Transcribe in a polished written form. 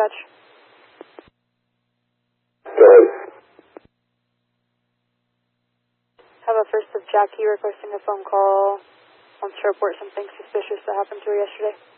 dispatch. Have a first of Jackie requesting a phone call. Wants to report something suspicious that happened to her yesterday.